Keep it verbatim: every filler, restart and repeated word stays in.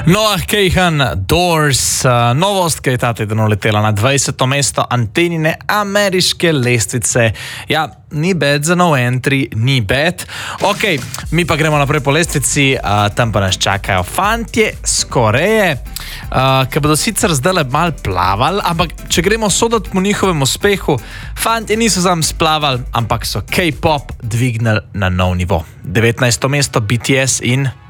Noah Kahan, Doors, uh, novost, ki je ta teden uletela na dvajseto mesto Antenine ameriške lestvice. Ja, ni bad za no entry, ni bad. Ok, mi pa gremo naprej po lestvici, uh, tam pa nas čakajo fantje z Koreje, uh, ki bodo sicer zdaj mal plavali, ampak če gremo soditi po njihovem uspehu, fantje niso sam splavali, ampak so K-pop dvignili na nov nivo. devetnajsto mesto B T S in